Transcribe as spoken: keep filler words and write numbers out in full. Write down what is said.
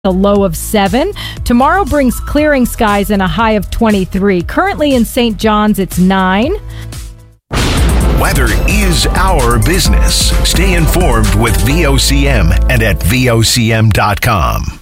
a low of seven. Tomorrow brings clearing skies and a high of twenty-three. Currently in Saint John's, it's nine. Weather is our business. Stay informed with V O C M and at V O C M dot com.